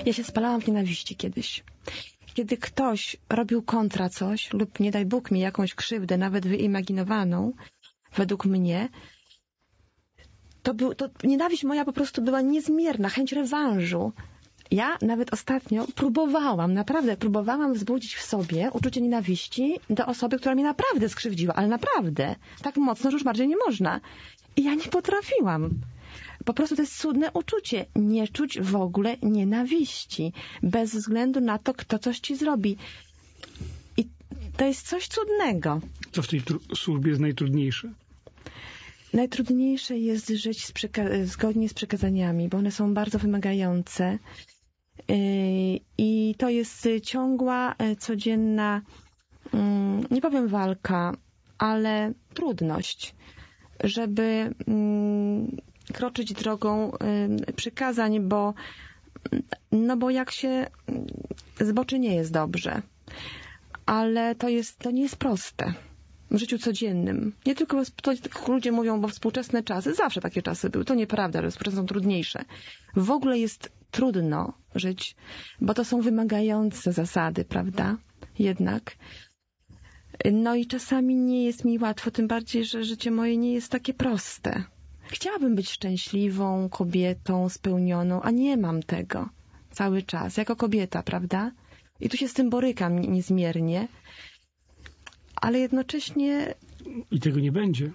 Ja się spalałam w nienawiści kiedyś. Kiedy ktoś robił kontra coś lub nie daj Bóg mi jakąś krzywdę, nawet wyimaginowaną, według mnie, to nienawiść moja po prostu była niezmierna, chęć rewanżu. Ja nawet ostatnio naprawdę próbowałam wzbudzić w sobie uczucie nienawiści do osoby, która mnie naprawdę skrzywdziła, ale naprawdę, tak mocno, że już bardziej nie można. I ja nie potrafiłam. Po prostu to jest cudne uczucie. Nie czuć w ogóle nienawiści. Bez względu na to, kto coś ci zrobi. I to jest coś cudnego. Co w tej służbie jest najtrudniejsze? Najtrudniejsze jest żyć zgodnie z przykazaniami, bo one są bardzo wymagające. I to jest ciągła, codzienna, nie powiem walka, ale trudność, żeby kroczyć drogą przykazań, bo jak się zboczy, nie jest dobrze. Ale to nie jest proste w życiu codziennym. Nie tylko ludzie mówią, bo współczesne czasy, zawsze takie czasy były. To nieprawda, że współczesne są trudniejsze. W ogóle jest trudno żyć, bo to są wymagające zasady, prawda? Jednak. No i czasami nie jest mi łatwo, tym bardziej, że życie moje nie jest takie proste. Chciałabym być szczęśliwą kobietą, spełnioną, a nie mam tego cały czas, jako kobieta, prawda? I tu się z tym borykam niezmiernie, ale jednocześnie... I tego nie będzie.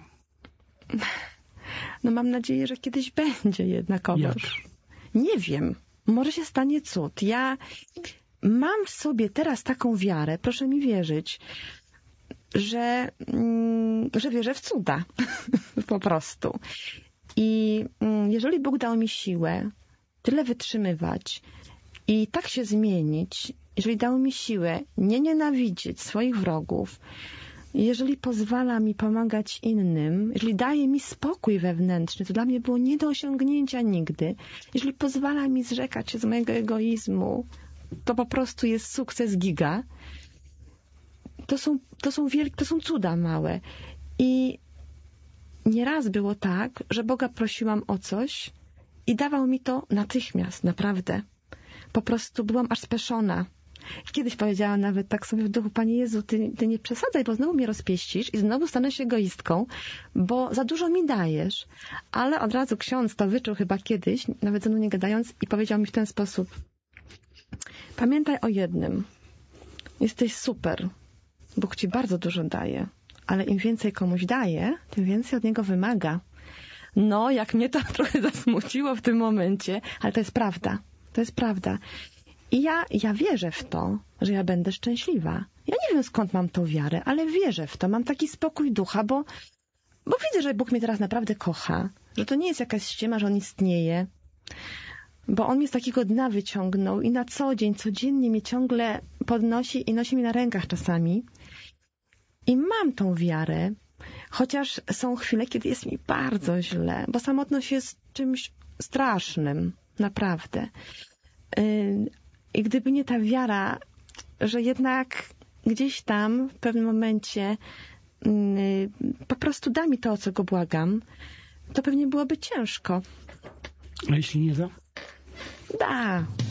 No mam nadzieję, że kiedyś będzie jednakowoż. Jak? Nie wiem. Może się stanie cud. Ja mam w sobie teraz taką wiarę, proszę mi wierzyć, że wierzę w cuda. Po prostu. I jeżeli Bóg dał mi siłę tyle wytrzymywać i tak się zmienić, jeżeli dał mi siłę nie nienawidzieć swoich wrogów, jeżeli pozwala mi pomagać innym, jeżeli daje mi spokój wewnętrzny, to dla mnie było nie do osiągnięcia nigdy, jeżeli pozwala mi zrzekać się z mojego egoizmu, to po prostu jest sukces giga. To są cuda małe. I nieraz było tak, że Boga prosiłam o coś i dawał mi to natychmiast, naprawdę. Po prostu byłam aż speszona. Kiedyś powiedziałam nawet tak sobie w duchu, Panie Jezu, ty nie przesadzaj, bo znowu mnie rozpieścisz i znowu stanę się egoistką, bo za dużo mi dajesz. Ale od razu ksiądz to wyczuł chyba kiedyś, nawet ze mną nie gadając, i powiedział mi w ten sposób: pamiętaj o jednym. Jesteś super. Bóg ci bardzo dużo daje, ale im więcej komuś daje, tym więcej od niego wymaga. No, jak mnie to trochę zasmuciło w tym momencie, ale to jest prawda. To jest prawda. I ja wierzę w to, że ja będę szczęśliwa. Ja nie wiem, skąd mam tą wiarę, ale wierzę w to. Mam taki spokój ducha, bo widzę, że Bóg mnie teraz naprawdę kocha. Że to nie jest jakaś ściema, że On istnieje. Bo On mnie z takiego dna wyciągnął i na co dzień, codziennie mnie ciągle podnosi i nosi mnie na rękach czasami. I mam tą wiarę, chociaż są chwile, kiedy jest mi bardzo źle, bo samotność jest czymś strasznym, naprawdę. I gdyby nie ta wiara, że jednak gdzieś tam w pewnym momencie po prostu da mi to, o co Go błagam, to pewnie byłoby ciężko. A jeśli nie da? Da.